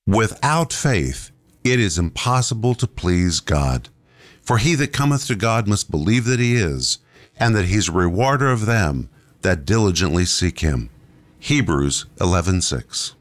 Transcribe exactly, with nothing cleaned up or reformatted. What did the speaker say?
Without faith, it is impossible to please God. For he that cometh to God must believe that he is, and that he's a rewarder of them that diligently seek him. Hebrews eleven six.